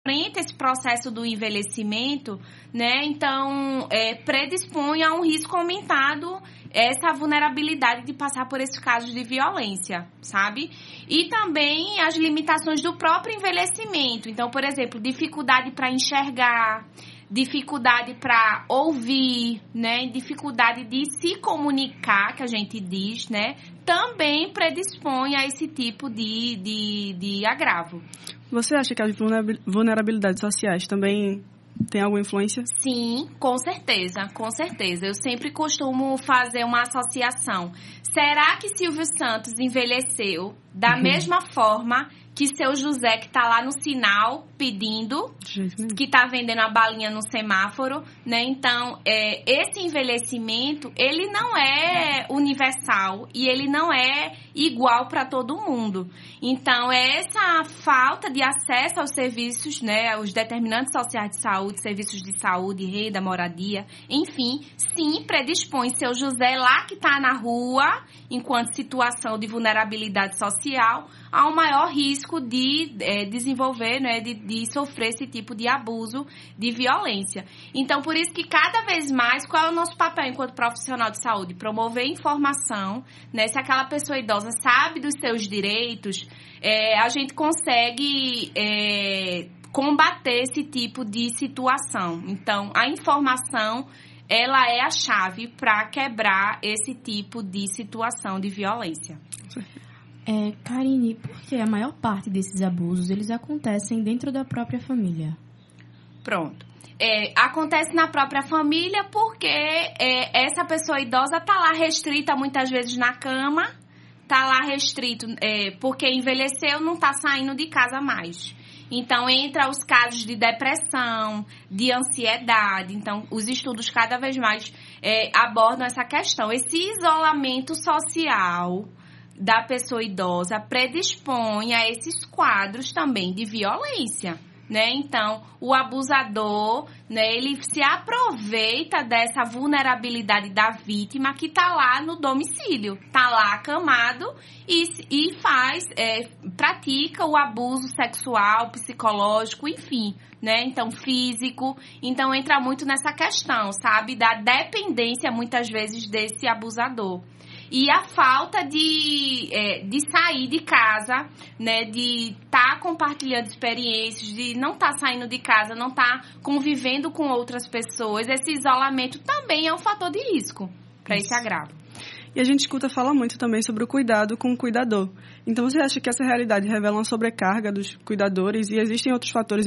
enfrenta esse processo do envelhecimento, né? Então, predispõe a um risco aumentado essa vulnerabilidade de passar por esses casos de violência, sabe? E também as limitações do próprio envelhecimento. Então, por exemplo, dificuldade para enxergar, dificuldade para ouvir, né? Dificuldade de se comunicar, que a gente diz, né? Também predispõe a esse tipo de agravo. Você acha que as vulnerabilidades sociais também têm alguma influência? Sim, com certeza, com certeza. Eu sempre costumo fazer uma associação. Será que Silvio Santos envelheceu da mesma forma que seu José, que tá lá no sinal pedindo, que tá vendendo a balinha no semáforo, né? Então, esse envelhecimento, ele não é universal e ele não é igual para todo mundo. Então, essa falta de acesso aos serviços, né? Os determinantes sociais de saúde, serviços de saúde, renda, moradia, enfim, sim, predispõe seu José lá que tá na rua, enquanto situação de vulnerabilidade social, há um maior risco de desenvolver, né, de sofrer esse tipo de abuso, de violência. Então, por isso que cada vez mais, qual é o nosso papel enquanto profissional de saúde? Promover informação, né? Se aquela pessoa idosa sabe dos seus direitos, a gente consegue combater esse tipo de situação. Então, a informação, ela é a chave para quebrar esse tipo de situação de violência. Karine, por que a maior parte desses abusos, eles acontecem dentro da própria família? Pronto. Acontece na própria família porque essa pessoa idosa está lá restrita muitas vezes na cama, está lá restrito porque envelheceu, não está saindo de casa mais. Então, entra os casos de depressão, de ansiedade. Então, os estudos cada vez mais abordam essa questão. Esse isolamento social da pessoa idosa predispõe a esses quadros também de violência, né? Então, o abusador, né, ele se aproveita dessa vulnerabilidade da vítima que está lá no domicílio, está lá acamado e pratica o abuso sexual, psicológico, enfim, né? Então, físico. Então, entra muito nessa questão, sabe? Da dependência, muitas vezes, desse abusador. E a falta de sair de casa, né, de estar compartilhando experiências, de não estar saindo de casa, não estar convivendo com outras pessoas, esse isolamento também é um fator de risco para esse agravo. E a gente fala muito também sobre o cuidado com o cuidador. Então, você acha que essa realidade revela uma sobrecarga dos cuidadores e existem outros fatores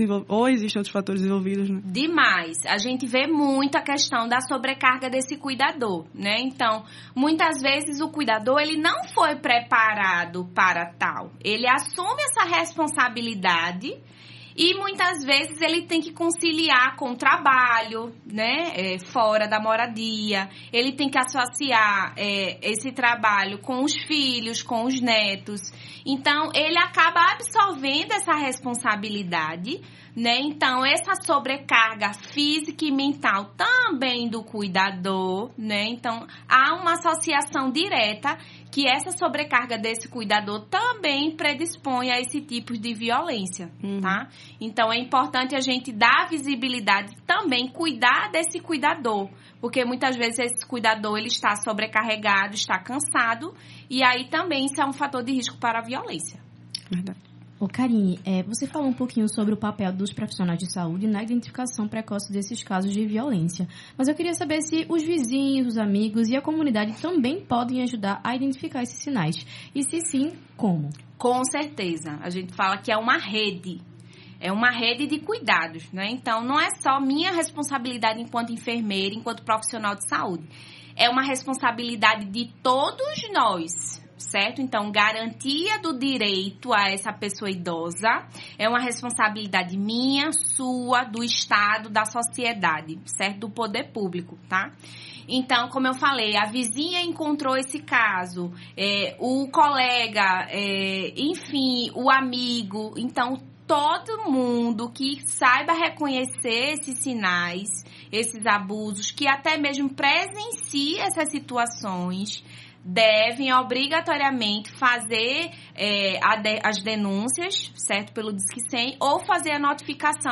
envolvidos, né? Demais. A gente vê muito a questão da sobrecarga desse cuidador, né? Então, muitas vezes o cuidador, ele não foi preparado para tal. Ele assume essa responsabilidade e muitas vezes ele tem que conciliar com o trabalho, né, fora da moradia. Ele tem que associar esse trabalho com os filhos, com os netos. Então, ele acaba absorvendo essa responsabilidade, né? Então, essa sobrecarga física e mental também do cuidador, né? Então, há uma associação direta que essa sobrecarga desse cuidador também predispõe a esse tipo de violência, tá? Então, é importante a gente dar visibilidade também, cuidar desse cuidador, porque muitas vezes esse cuidador, ele está sobrecarregado, está cansado, e aí também isso é um fator de risco para a violência. Verdade. Karine, você falou um pouquinho sobre o papel dos profissionais de saúde na identificação precoce desses casos de violência. Mas eu queria saber se os vizinhos, os amigos e a comunidade também podem ajudar a identificar esses sinais. E se sim, como? Com certeza. A gente fala que é uma rede. É uma rede de cuidados, né? Então, não é só minha responsabilidade enquanto enfermeira, enquanto profissional de saúde. É uma responsabilidade de todos nós, certo? Então, garantia do direito a essa pessoa idosa é uma responsabilidade minha, sua, do Estado, da sociedade, certo? Do poder público, tá? Então, como eu falei, a vizinha encontrou esse caso, o colega, enfim, o amigo. Então, todo mundo que saiba reconhecer esses sinais, esses abusos, que até mesmo presencie essas situações, devem obrigatoriamente fazer as denúncias, certo? Pelo Disque 100, ou fazer a notificação